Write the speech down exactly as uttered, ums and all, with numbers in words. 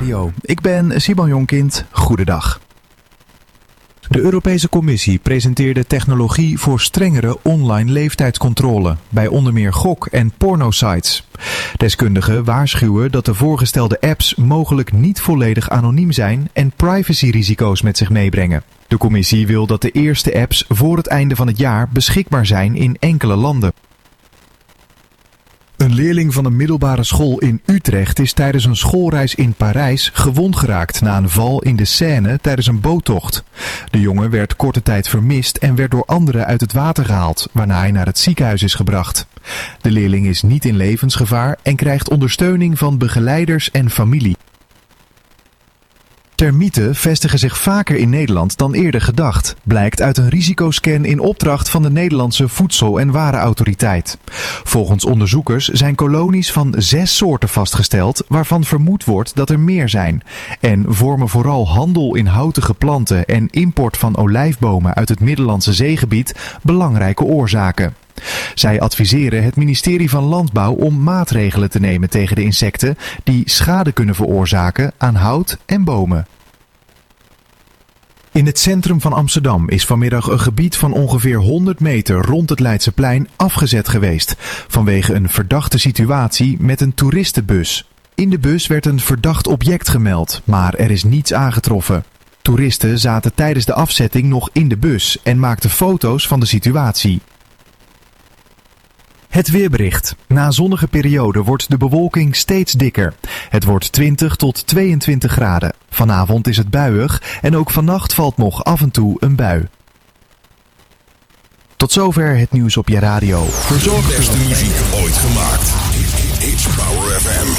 Radio. Ik ben Simon Jonkind. Goedendag. De Europese Commissie presenteerde technologie voor strengere online leeftijdscontrole bij onder meer gok- en pornosites. Deskundigen waarschuwen dat de voorgestelde apps mogelijk niet volledig anoniem zijn en privacyrisico's met zich meebrengen. De commissie wil dat de eerste apps voor het einde van het jaar beschikbaar zijn in enkele landen. Een leerling van een middelbare school in Utrecht is tijdens een schoolreis in Parijs gewond geraakt na een val in de Seine tijdens een boottocht. De jongen werd korte tijd vermist en werd door anderen uit het water gehaald, waarna hij naar het ziekenhuis is gebracht. De leerling is niet in levensgevaar en krijgt ondersteuning van begeleiders en familie. Termieten vestigen zich vaker in Nederland dan eerder gedacht, blijkt uit een risicoscan in opdracht van de Nederlandse Voedsel- en Warenautoriteit. Volgens onderzoekers zijn kolonies van zes soorten vastgesteld, waarvan vermoed wordt dat er meer zijn, en vormen vooral handel in houtige planten en import van olijfbomen uit het Middellandse Zeegebied belangrijke oorzaken. Zij adviseren het ministerie van Landbouw om maatregelen te nemen tegen de insecten die schade kunnen veroorzaken aan hout en bomen. In het centrum van Amsterdam is vanmiddag een gebied van ongeveer honderd meter rond het Leidseplein afgezet geweest vanwege een verdachte situatie met een toeristenbus. In de bus werd een verdacht object gemeld, maar er is niets aangetroffen. Toeristen zaten tijdens de afzetting nog in de bus en maakten foto's van de situatie. Het weerbericht. Na zonnige periode wordt de bewolking steeds dikker. Het wordt twintig tot tweeëntwintig graden. Vanavond is het buiig en ook vannacht valt nog af en toe een bui. Tot zover het nieuws op je radio. Verzorgd de beste muziek ooit gemaakt. It's Power F M.